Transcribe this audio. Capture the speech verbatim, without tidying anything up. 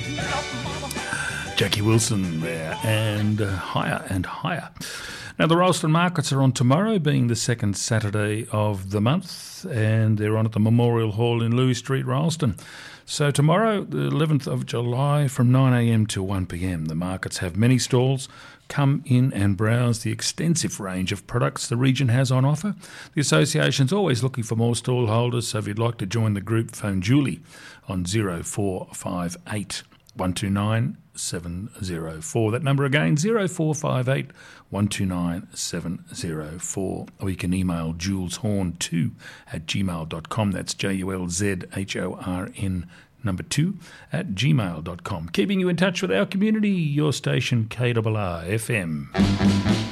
Jackie Wilson there, and uh, higher and higher. Now, the Rolleston markets are on tomorrow, being the second Saturday of the month, and they're on at the Memorial Hall in Louis Street, Rolleston. So tomorrow, the eleventh of July, from nine a m to one p m, the markets have many stalls. Come in and browse the extensive range of products the region has on offer. The association's always looking for more stall holders, so if you'd like to join the group, phone Julie on zero four five eight, one two nine, seven zero four. That number again, zero four five eight, one two nine, seven zero four. Or you can email juleshorn two at gmail dot com. That's J U L Z H O R N number two at gmail dot com. Keeping you in touch with our community, your station K R R F M.